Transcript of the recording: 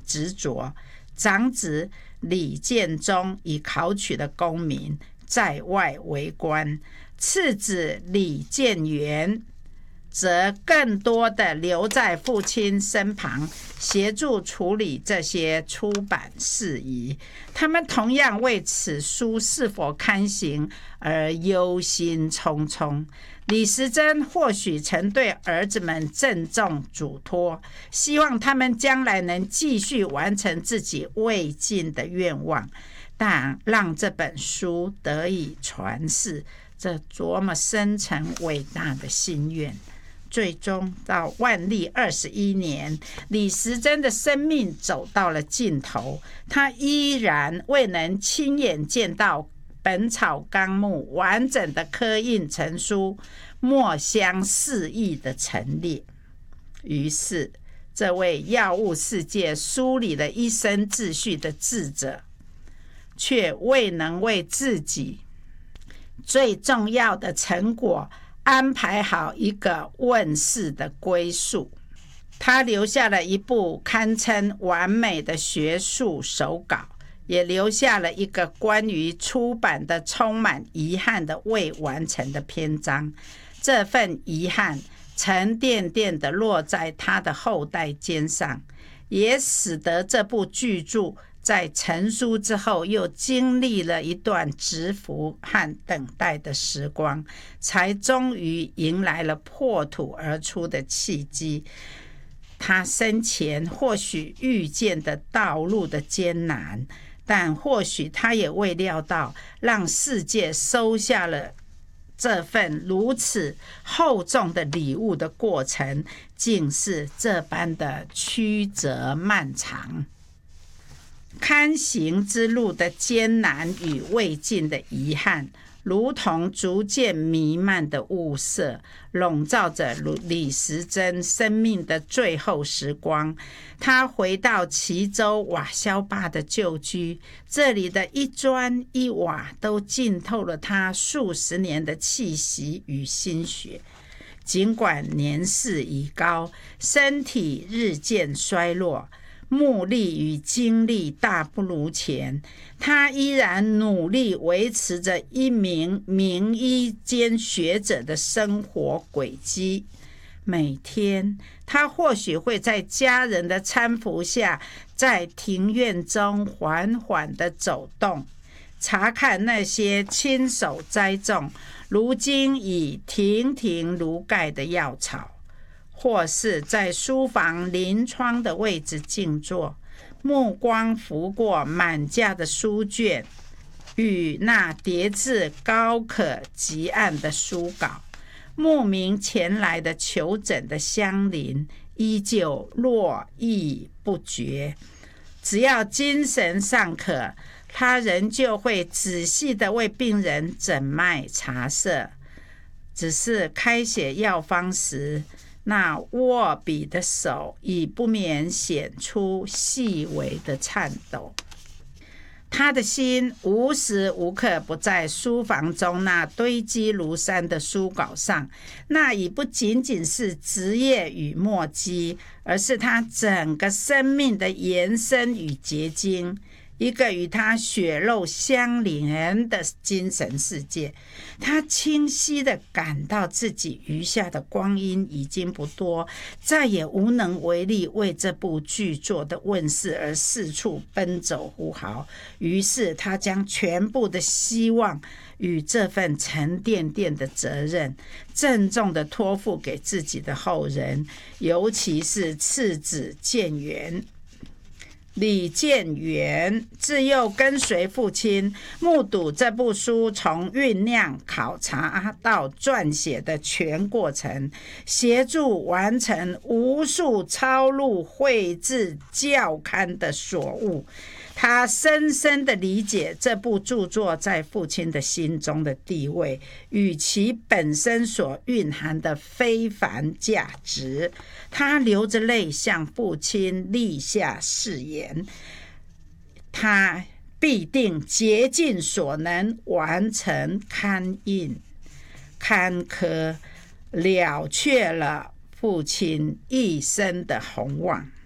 执着。长子李建忠以考取了功名，在外为官，次子李建元则更多的留在父亲身旁，协助处理这些出版事宜。他们同样为此书是否刊行而忧心忡忡。李时珍或许曾对儿子们郑重嘱托，希望他们将来能继续完成自己未尽的愿望，但让这本书得以传世，这多么深沉伟大的心愿。最终到万历21年，李时珍的生命走到了尽头，他依然未能亲眼见到《本草纲目》完整的刻印成书，墨香四溢的陈列。于是这位药物世界梳理了一生秩序的智者，却未能为自己最重要的成果安排好一个问世的归宿。他留下了一部堪称完美的学术手稿，也留下了一个关于出版的充满遗憾的未完成的篇章。这份遗憾沉甸甸地落在他的后代肩上，也使得这部巨著在成书之后又经历了一段蛰伏和等待的时光，才终于迎来了破土而出的契机。他生前或许预见的道路的艰难，但或许他也未料到让世界收下了这份如此厚重的礼物的过程，竟是这般的曲折漫长。刊行之路的艰难与未尽的遗憾，如同逐渐弥漫的雾色，笼罩着李时珍生命的最后时光。他回到齐州瓦销坝的旧居，这里的一砖一瓦都浸透了他数十年的气息与心血。尽管年事已高，身体日渐衰弱，目力与精力大不如前，他依然努力维持着一名名医兼学者的生活轨迹。每天，他或许会在家人的搀扶下，在庭院中缓缓地走动，查看那些亲手栽种、如今已亭亭如盖的药草，或是在书房临窗的位置静坐，目光拂过满架的书卷与那叠字高可极暗的书稿，慕名前来的求诊的乡邻依旧络绎不绝。只要精神尚可，他仍旧会仔细地为病人诊脉查色，只是开写药方时，那握笔的手已不免显出细微的颤抖。他的心无时无刻不在书房中那堆积如山的书稿上，那已不仅仅是职业与墨迹，而是他整个生命的延伸与结晶，一个与他血肉相连的精神世界。他清晰地感到自己余下的光阴已经不多，再也无能为力为这部巨作的问世而四处奔走呼号。于是他将全部的希望与这份沉甸甸的责任郑重地托付给自己的后人，尤其是次子建元。李建元自幼跟随父亲，目睹这部书从酝酿、考察到撰写的全过程，协助完成无数抄录、绘制、校刊的所务。他深深地理解这部著作在父亲的心中的地位与其本身所蕴含的非凡价值。他流着泪向父亲立下誓言，他必定竭尽所能完成刊印刊刻，了却了父亲一生的宏望。